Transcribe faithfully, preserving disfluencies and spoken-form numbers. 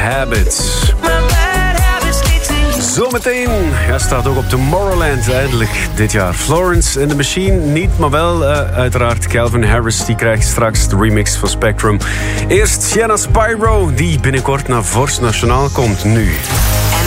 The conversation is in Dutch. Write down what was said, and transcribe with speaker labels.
Speaker 1: Habits. Zometeen, ja, staat ook op Tomorrowland eindelijk dit jaar. Florence and the Machine niet, maar wel uh, uiteraard Calvin Harris. Die krijgt straks de remix van Spectrum. Eerst Sienna Spyro, die binnenkort naar Vorst Nationaal komt nu.